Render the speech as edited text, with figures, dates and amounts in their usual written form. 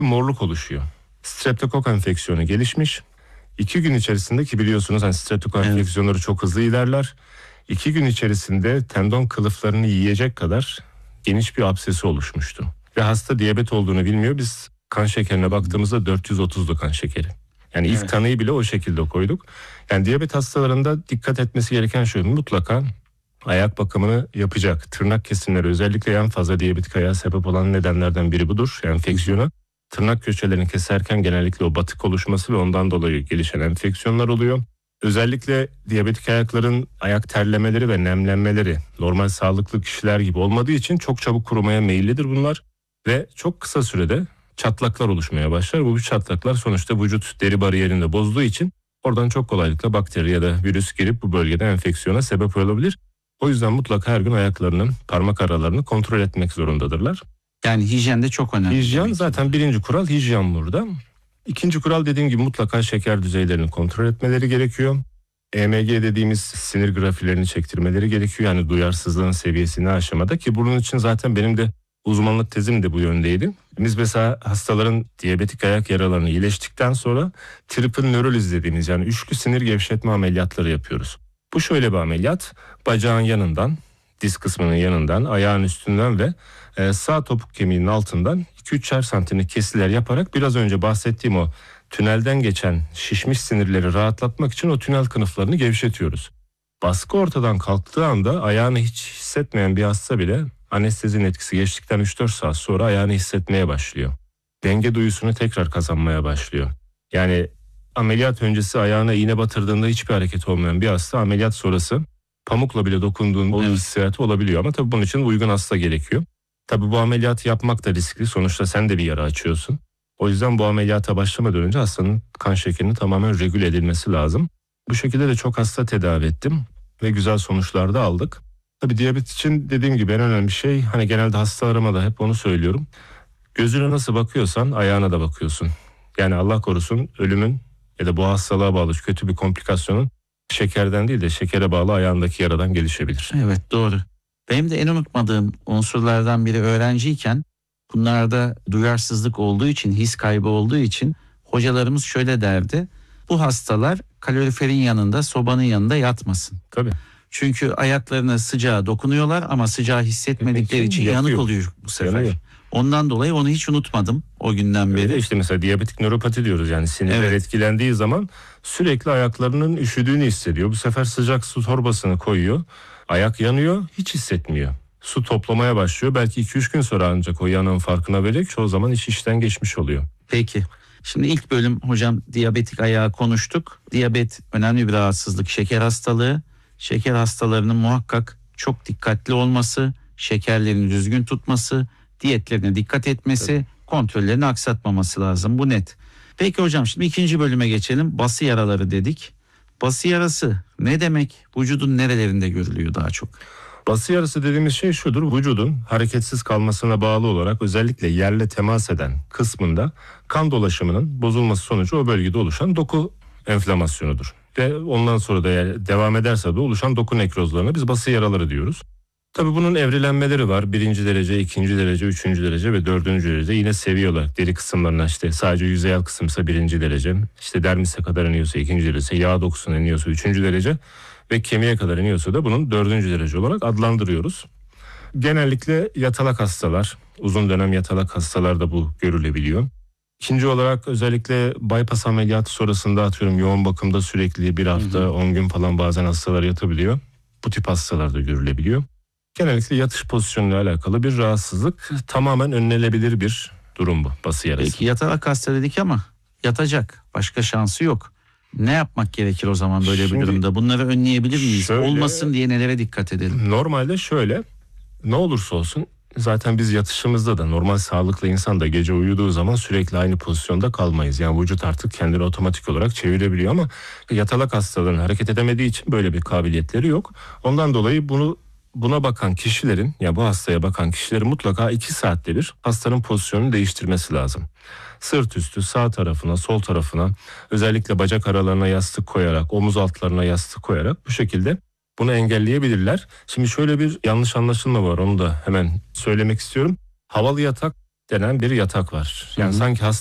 morluk oluşuyor. Streptokok enfeksiyonu gelişmiş. 2 gün içerisinde, ki biliyorsunuz hani streptokok enfeksiyonları çok hızlı ilerler. 2 gün içerisinde tendon kılıflarını yiyecek kadar geniş bir absesi oluşmuştu. Ve hasta diyabet olduğunu bilmiyor. Biz kan şekerine baktığımızda 430'du kan şekeri. Yani ilk tanıyı bile o şekilde koyduk. Yani diyabet hastalarında dikkat etmesi gereken şu: mutlaka ayak bakımını yapacak. Tırnak kesimleri özellikle en fazla diyabetik ayağa sebep olan nedenlerden biri budur. Enfeksiyonu. Tırnak köşelerini keserken genellikle o batık oluşması ve ondan dolayı gelişen enfeksiyonlar oluyor. Özellikle diyabetik ayakların ayak terlemeleri ve nemlenmeleri normal sağlıklı kişiler gibi olmadığı için çok çabuk kurumaya meyillidir bunlar. Ve çok kısa sürede çatlaklar oluşmaya başlar. Bu çatlaklar sonuçta vücut deri bariyerini de bozduğu için oradan çok kolaylıkla bakteri ya da virüs girip bu bölgede enfeksiyona sebep olabilir. O yüzden mutlaka her gün ayaklarının parmak aralarını kontrol etmek zorundadırlar. Yani hijyen de çok önemli. Hijyen zaten birinci kural, hijyen burada. İkinci kural, dediğim gibi, mutlaka şeker düzeylerini kontrol etmeleri gerekiyor. EMG dediğimiz sinir grafilerini çektirmeleri gerekiyor. Yani duyarsızlığın seviyesini aşamada, ki bunun için zaten benim de uzmanlık tezim de bu yöndeydi. Biz mesela hastaların diyabetik ayak yaralarını iyileştikten sonra triple nöroliz dediğimiz, yani üçlü sinir gevşetme ameliyatları yapıyoruz. Bu şöyle bir ameliyat: bacağın yanından, diz kısmının yanından, ayağın üstünden ve sağ topuk kemiğinin altından 2-3'er santimlik kesiler yaparak biraz önce bahsettiğim o tünelden geçen şişmiş sinirleri rahatlatmak için o tünel kınıflarını gevşetiyoruz. Baskı ortadan kalktığı anda ayağını hiç hissetmeyen bir hasta bile anestezinin etkisi geçtikten 3-4 saat sonra ayağını hissetmeye başlıyor. Denge duyusunu tekrar kazanmaya başlıyor. Yani ameliyat öncesi ayağına iğne batırdığında hiçbir hareket olmayan bir hasta ameliyat sonrası pamukla bile dokunduğunda o hissiyatı olabiliyor. Ama tabii bunun için uygun hasta gerekiyor. Tabii bu ameliyatı yapmak da riskli. Sonuçta sen de bir yara açıyorsun. O yüzden bu ameliyata başlamadan önce hastanın kan şekerinin tamamen regüle edilmesi lazım. Bu şekilde de çok hasta tedavi ettim ve güzel sonuçlar da aldık. Tabii diyabet için dediğim gibi en önemli şey, hani genelde hastalarıma da hep onu söylüyorum: gözüne nasıl bakıyorsan ayağına da bakıyorsun. Yani Allah korusun ölümün ya da bu hastalığa bağlı kötü bir komplikasyonun şekerden değil de şekere bağlı ayağındaki yaradan gelişebilir. Evet, doğru. Benim de en unutmadığım unsurlardan biri, öğrenciyken bunlarda duyarsızlık olduğu için, his kaybı olduğu için hocalarımız şöyle derdi: bu hastalar kaloriferin yanında, sobanın yanında yatmasın. Tabii. Çünkü ayaklarına sıcağa dokunuyorlar ama sıcağı hissetmedikleri için yanık oluyor bu sefer. Yanıyor. Ondan dolayı onu hiç unutmadım o günden beri. İşte mesela diyabetik nöropati diyoruz, yani sinirler etkilendiği zaman sürekli ayaklarının üşüdüğünü hissediyor. Bu sefer sıcak su torbasını koyuyor, ayak yanıyor, hiç hissetmiyor. Su toplamaya başlıyor, belki 2-3 gün sonra ancak o yanığın farkına verecek, çoğu zaman iş işten geçmiş oluyor. Peki. Şimdi ilk bölüm hocam diyabetik ayağı konuştuk. Diyabet önemli bir rahatsızlık, şeker hastalığı. Şeker hastalarının muhakkak çok dikkatli olması, şekerlerini düzgün tutması, diyetlerine dikkat etmesi, kontrollerini aksatmaması lazım. Bu net. Peki hocam, şimdi ikinci bölüme geçelim. Bası yaraları dedik. Bası yarası ne demek? Vücudun nerelerinde görülüyor daha çok? Bası yarası dediğimiz şey şudur: vücudun hareketsiz kalmasına bağlı olarak özellikle yerle temas eden kısmında kan dolaşımının bozulması sonucu o bölgede oluşan doku enflamasyonudur. Ve ondan sonra da devam ederse de oluşan doku nekrozlarına biz bası yaraları diyoruz. Tabii bunun evrelenmeleri var. 1. derece, 2. derece, 3. derece ve 4. derece. Yine seviye olarak deri kısımlarına, işte sadece yüzeyel kısımsa 1. derece, işte dermise kadar iniyorsa 2. derece, yağ dokusuna iniyorsa 3. derece ve kemiğe kadar iniyorsa da bunun 4. derece olarak adlandırıyoruz. Genellikle yatalak hastalar, uzun dönem yatalak hastalarda bu görülebiliyor. İkinci olarak özellikle bypass ameliyatı sonrasında, atıyorum yoğun bakımda sürekli bir hafta 10 gün falan bazen hastalar yatabiliyor. Bu tip hastalarda görülebiliyor. Genellikle yatış pozisyonuyla alakalı bir rahatsızlık, tamamen önlenebilir bir durum bu bası yarası. Peki yatalak hasta dedik ama yatacak, başka şansı yok. Ne yapmak gerekir o zaman böyle bir durumda? Bunları önleyebilir miyiz? Şöyle, olmasın diye nelere dikkat edelim? Normalde şöyle, ne olursa olsun zaten biz yatışımızda da, normal sağlıklı insan da gece uyuduğu zaman sürekli aynı pozisyonda kalmayız. Yani vücut artık kendini otomatik olarak çevirebiliyor ama yatalak hastaların hareket edemediği için böyle bir kabiliyetleri yok. Ondan dolayı buna bakan kişilerin, ya bu hastaya bakan kişilerin mutlaka 2 saatte bir hastanın pozisyonunu değiştirmesi lazım. Sırt üstü, sağ tarafına, sol tarafına, özellikle bacak aralarına yastık koyarak, omuz altlarına yastık koyarak bu şekilde bunu engelleyebilirler. Şimdi şöyle bir yanlış anlaşılma var, onu da hemen söylemek istiyorum. Havalı yatak denen bir yatak var. Yani sanki